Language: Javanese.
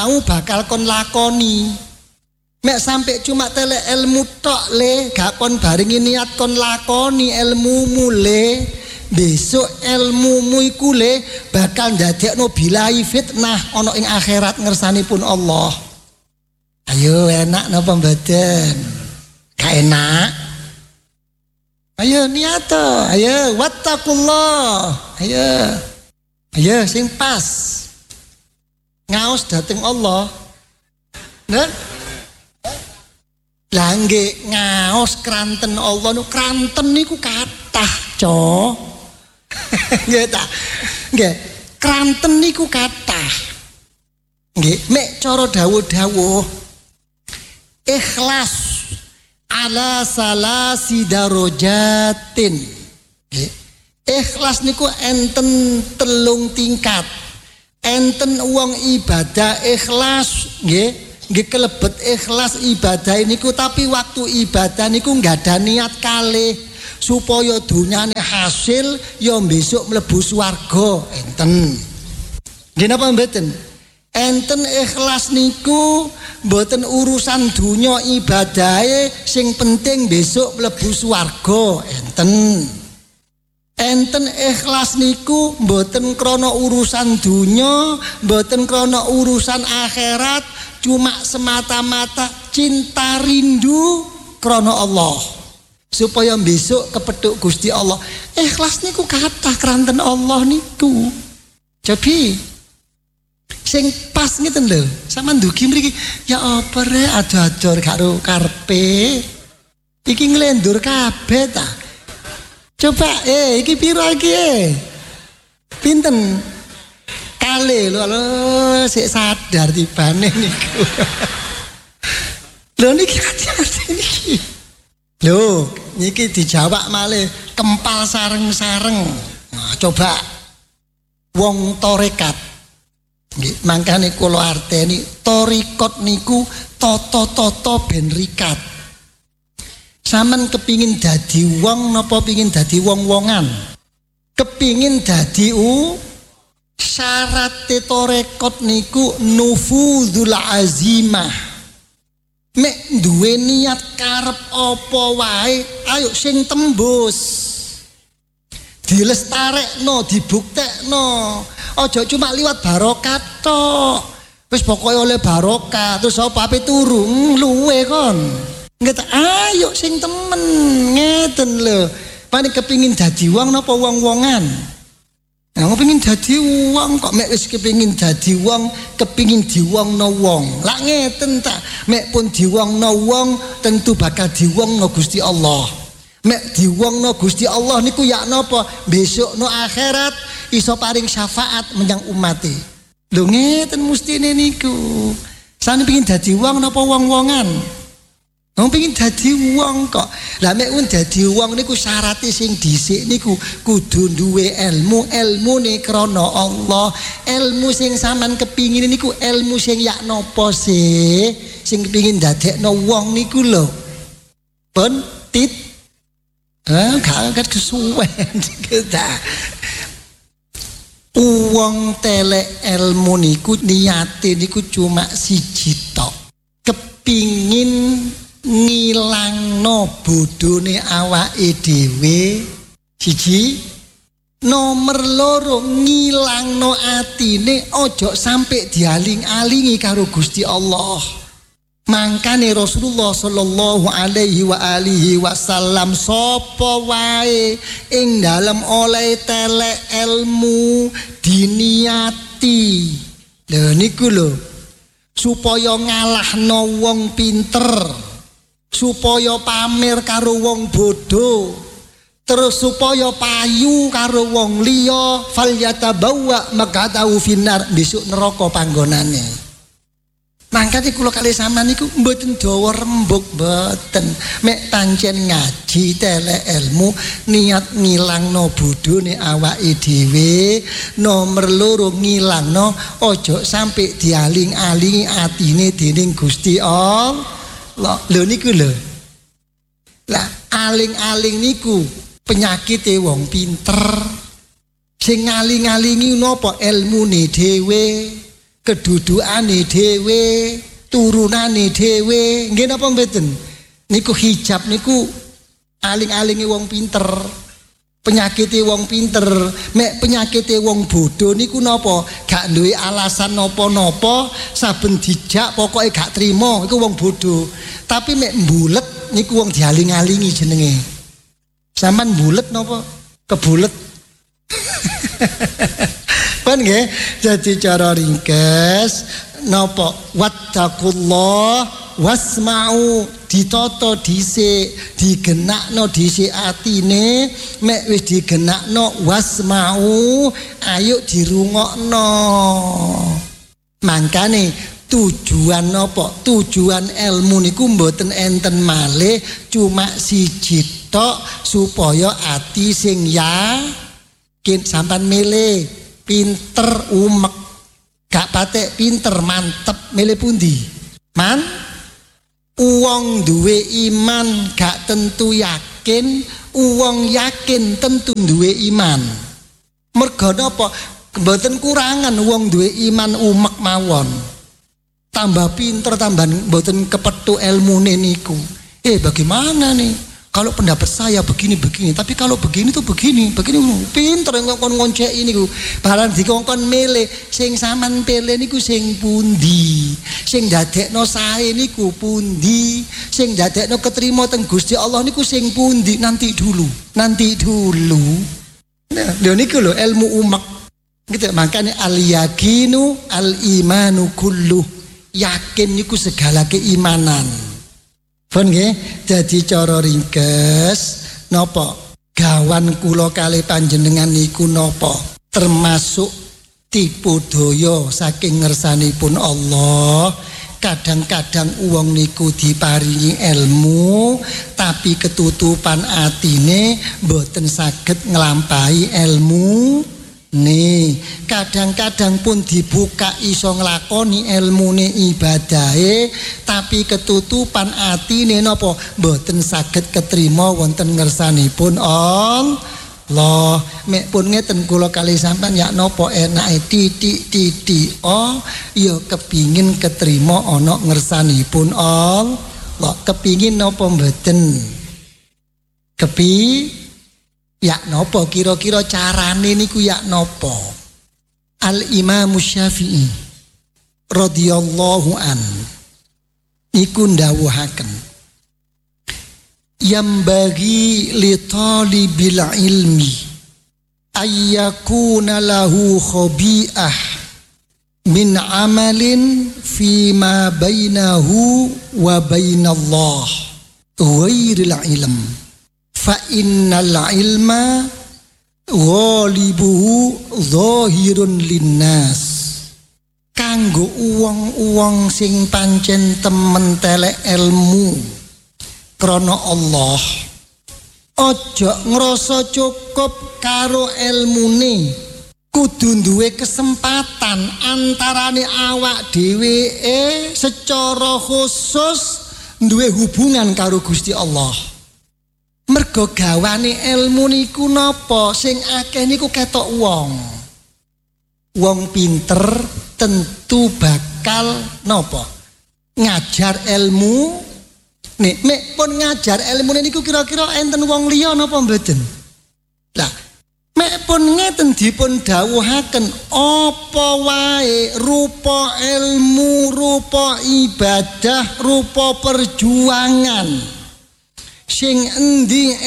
mau bakal kon lakoni. Mek sampai cuma tele ilmu tok le, gak kon barengi niat kon lakoni ilmumu le, besok ilmumu iku le bakal ndadekno bilai fitnah ana ing akhirat ngersanipun Allah. Ayo enak napa mboten? Gak enak. Ayo niat to, ayo wattaqullah. Ayo sing pas. Ngaos dateng Allah. Nah, lah nggih ngaos kranten Allah nu kranten niku kathah, Co. Nggih ta? Nggih, kranten niku kathah. Nggih, mek cara dawuh-dawuh ikhlas ala salasi darajatin. Nggih. Ikhlas niku enten 3 tingkat. Enten wong ibadah ikhlas, nggih. Nggih kelebet ikhlas ibadah niku tapi waktu ibadah niku nggak ada niat kalih supaya dunyane hasil ya besok mlebu swarga enten. Nggih napa mboten? Enten ikhlas niku mboten urusan dunya ibadahe sing penting besok mlebu swarga enten. Enten ikhlas niku mboten krana urusan dunya, mboten krana urusan akhirat, cuma semata-mata cinta rindu krana Allah. Supaya besok kepethuk Gusti Allah. Ikhlas niku kathah kranten Allah niku. Jadi sing pas ngeten lho, sampean ndugi mriki ya apa rek ado-ado karo karepe. Iki nglendur kabeh ta. Coba iki piro iki pinten kali lho sik sadar tibane niku. Lho niki hati-hati niki. Lho niki dijawab malih kempal sareng-sareng. Nah, coba wong tarekat. Nggih, mangkane kula arteni tarekat niku tata-tata ben rikat. Saman kepingin dadi wong napa pingin dadi wong-wongan? Kepingin dadi syarat tarekat niku nufuzul azimah. Mek duwe niat karep apa wae, ayo sing tembus. Dilestarekno, dibuktekno. Aja cuma liwat barokah tok. Wis pokoke oleh barokah terus apa ape turu luwe kon. Nggak, ayo sing temen ngeten lho. Paling kepingin dadi wong napa wong-wongan? Nah, kepingin dadi wong kok mek wis kepingin dadi wong, kepingin diwongno wong. Lah ngeten ta, mek pun diwongno wong tentu bakal diwongno Gusti Allah. Mek diwongno Gusti Allah niku ya napa? Besok no akhirat iso paring syafaat menyang umate. Lho ngeten mestine niku. Sane pengin dadi wong napa wong-wongan? Wong pengin dadi wong kok. Lah mek wong dadi wong niku syaraté sing dhisik niku kudu duwe ilmu, ilmune krana Allah. Ilmu sing sampean kepingin niku ilmu sing yak napa sih? Sing kepingin dadekno wong niku lho. Pun tit gak kesuwen kita. Wong telek ilmu niku niate niku cuma siji tok. Kepingin ngilangno bodhone awake dhewe siji, nomor loro ngilangno atine ojo sampai dialing-alingi karo Gusti Allah. Mangkane Rasulullah sallallahu alaihi wa alihi wasallam sapa wae ing dalem oleh telek ilmu diniati. Lho niku lho supaya ngalahno wong pinter, supaya pamer karo wong bodoh, terus supaya payu karo wong liya, falyatabawwa maq'adahu finnar, besok neraka panggonane. Mangkane kula kalih sampean niku mboten dawa rembug mboten, mek pancen ngaji telek ilmu niat ngilangno bodhone awake dhewe, nomor loro ngilangno ojo sampai dialing-alingi atine dening Gusti Allah. Lho niku lho. Lah aling-aling niku penyakite wong pinter. Sing ngaling-alingi napa ilmune dhewe. kedudukane dhewe, turunane dhewe, nggih napa mboten? Niku hijab niku aling-alinge wong pinter. Penyakite wong pinter, mek penyakite wong bodoh niku napa? Gak duwe alasan napa-napa, saben dijak pokoke gak trimo, iku wong bodoh. Tapi mek mbulet niku wong dialing-alingi jenenge. Sampeyan mbulet napa? Kebulet. Kan nggih, dadi cara ringkes napa? Wattaqullah wasma'u, ditata dhisik, digenakno dhisik atine, mek wis digenakno wasma'u, ayo dirungokno. Mangkane tujuan napa? Tujuan ilmu niku mboten enten malih cuma siji tok supaya ati sing yakin. Sampeyan milih pinter umek, gak patek pinter mantep, milih pundi? Uwong duwe iman gak tentu yakin, uwong yakin tentu duwe iman. Merga napa? Mboten kurangan wong duwe iman umek mawon. Tambah pinter, tambah mboten kepethuk ilmune niku. Bagaimana nih? Kalau pendapat saya begini, tapi kalau begini tuh begini. Pinter ngongkon ngonceki niku. Barang dikongkon milih, sing sampean pilih niku sing pundi? Sing dadekno sae niku pundi? Sing dadekno ketrima teng Gusti Allah niku sing pundi? Nanti dulu. Nah, lho niku lho ilmu umek. Gitu, makanya al-yakinu al-imanu kulluh. Yakin niku segala keimanan. Pun nggih, dadi cara ringkes napa? Gawan kula kalih panjenengan niku napa? Termasuk tipu daya saking ngersanipun Allah. Kadang-kadang uang niku diparingi ilmu tapi ketutupan atine mboten saged nglampahi ilmu. Nih, kadang-kadang pun dibuka iso nglakoni ilmune ibadahe tapi ketutupan atine napa mboten saged ketrima wonten ngersanipun Allah. Mek pun ngeten kula kalih sampean ya napa enake titik ya kepingin ketrima ana ngersanipun Allah. Kepingin napa mboten? Ya nopo kira-kira carane niku ya nopo? Al-Imam Syafi'i radhiyallahu an niku ndawuhaken yambagi li talibil ilmi ayyakuna lahu khabi'ah min amalin fima bainahu wa bainallah ghairil ilm. Fa innal ilma ghalibuhu zahirun linnas. Kanggo uwong-uwong sing pancen temen telek ilmu krana Allah, ojo ngrasa cukup karo ilmune, kudu duwe kesempatan antarane awak dheweke secara khusus duwe hubungan karo Gusti Allah. Mergo gawane ilmu niku napa? Sing akeh niku ketok wong pinter tentu bakal napa? Ngajar ilmu. Nek pun ngajar ilmu niku kira-kira enten wong liya napa mboten? Lah, mek pun ngeten dipun dawuhaken apa wae rupa ilmu, rupa ibadah, rupa perjuangan. Sing endi